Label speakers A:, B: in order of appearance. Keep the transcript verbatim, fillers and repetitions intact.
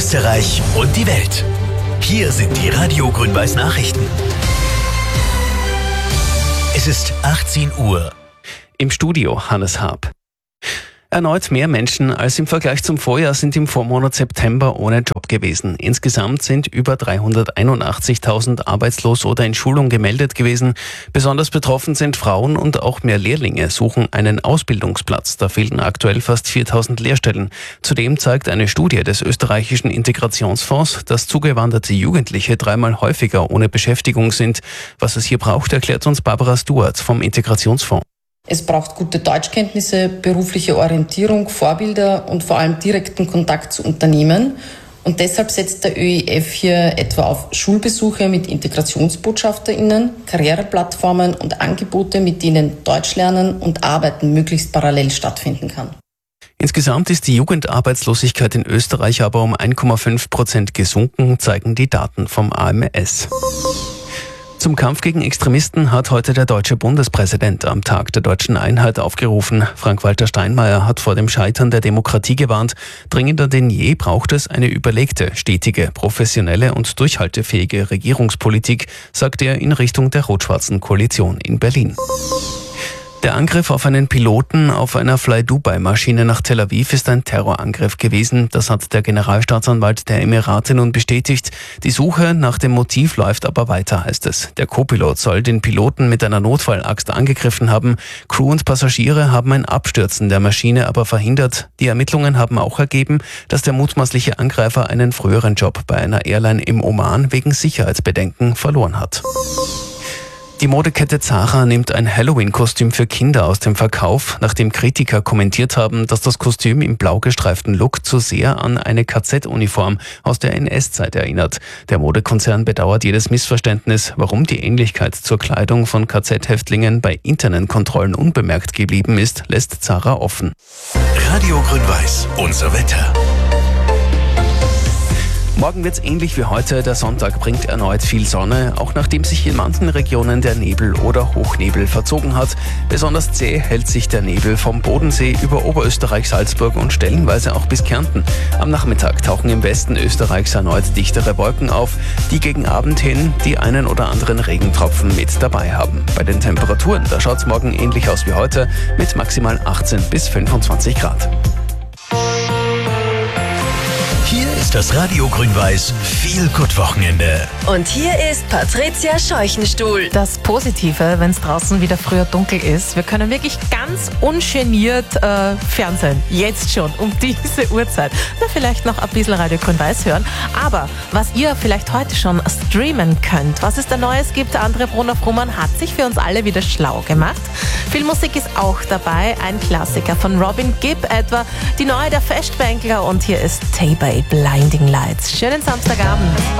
A: Österreich und die Welt. Hier sind die Radio Grün-Weiß Nachrichten. Es ist achtzehn Uhr.
B: Im Studio Hannes Haab. Erneut mehr Menschen als im Vergleich zum Vorjahr sind im Vormonat September ohne Job gewesen. Insgesamt sind über dreihunderteinundachtzigtausend arbeitslos oder in Schulung gemeldet gewesen. Besonders betroffen sind Frauen und auch mehr Lehrlinge suchen einen Ausbildungsplatz. Da fehlen aktuell fast viertausend Lehrstellen. Zudem zeigt eine Studie des österreichischen Integrationsfonds, dass zugewanderte Jugendliche dreimal häufiger ohne Beschäftigung sind. Was es hier braucht, erklärt uns Barbara Stuart vom Integrationsfonds.
C: Es braucht gute Deutschkenntnisse, berufliche Orientierung, Vorbilder und vor allem direkten Kontakt zu Unternehmen. Und deshalb setzt der Ö I F hier etwa auf Schulbesuche mit IntegrationsbotschafterInnen, Karriereplattformen und Angebote, mit denen Deutschlernen und Arbeiten möglichst parallel stattfinden kann.
B: Insgesamt ist die Jugendarbeitslosigkeit in Österreich aber um eins Komma fünf Prozent gesunken, zeigen die Daten vom A M S. Zum Kampf gegen Extremisten hat heute der deutsche Bundespräsident am Tag der deutschen Einheit aufgerufen. Frank-Walter Steinmeier hat vor dem Scheitern der Demokratie gewarnt. Dringender denn je braucht es eine überlegte, stetige, professionelle und durchhaltefähige Regierungspolitik, sagt er in Richtung der rot-schwarzen Koalition in Berlin. Der Angriff auf einen Piloten auf einer Fly-Dubai-Maschine nach Tel Aviv ist ein Terrorangriff gewesen. Das hat der Generalstaatsanwalt der Emirate nun bestätigt. Die Suche nach dem Motiv läuft aber weiter, heißt es. Der Co-Pilot soll den Piloten mit einer Notfallaxt angegriffen haben. Crew und Passagiere haben ein Abstürzen der Maschine aber verhindert. Die Ermittlungen haben auch ergeben, dass der mutmaßliche Angreifer einen früheren Job bei einer Airline im Oman wegen Sicherheitsbedenken verloren hat. Die Modekette Zara nimmt ein Halloween-Kostüm für Kinder aus dem Verkauf, nachdem Kritiker kommentiert haben, dass das Kostüm im blau gestreiften Look zu sehr an eine K Z-Uniform aus der N S-Zeit erinnert. Der Modekonzern bedauert jedes Missverständnis. Warum die Ähnlichkeit zur Kleidung von K Z-Häftlingen bei internen Kontrollen unbemerkt geblieben ist, lässt Zara offen.
A: Radio Grün-Weiß, unser Wetter.
B: Morgen wird's ähnlich wie heute. Der Sonntag bringt erneut viel Sonne, auch nachdem sich in manchen Regionen der Nebel oder Hochnebel verzogen hat. Besonders zäh hält sich der Nebel vom Bodensee über Oberösterreich, Salzburg und stellenweise auch bis Kärnten. Am Nachmittag tauchen im Westen Österreichs erneut dichtere Wolken auf, die gegen Abend hin die einen oder anderen Regentropfen mit dabei haben. Bei den Temperaturen, da schaut's morgen ähnlich aus wie heute, mit maximal achtzehn bis fünfundzwanzig Grad.
A: Hier ist das Radio Grün-Weiß Feel-Good-Wochenende.
D: Und hier ist Patricia Scheuchenstuhl.
E: Das Positive, wenn es draußen wieder früher dunkel ist, wir können wirklich ganz ungeniert äh, fernsehen. Jetzt schon, um diese Uhrzeit. Na, vielleicht noch ein bisschen Radio Grün-Weiß hören. Aber was ihr vielleicht heute schon streamen könnt, was es da Neues gibt, der André Brunner-Frumann hat sich für uns alle wieder schlau gemacht. Viel Musik ist auch dabei. Ein Klassiker von Robin Gibb etwa, die neue der Festbänkler und hier ist Tay Bay Blinding Lights. Schönen Samstagabend.